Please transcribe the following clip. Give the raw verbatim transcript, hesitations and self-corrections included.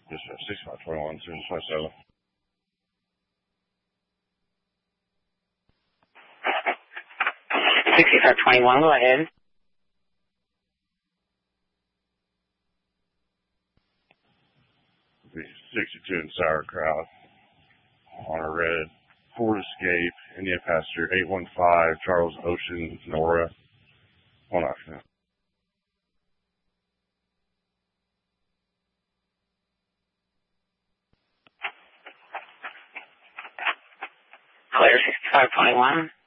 Yes, sir. sixty-five twenty-one, two twenty-seven. sixty-five twenty-one, go ahead. sixty-two in Sauerkraut on a red Ford Escape, Indian passenger eight one five, Charles Ocean, Nora. One off. Clear sixty-five twenty-one.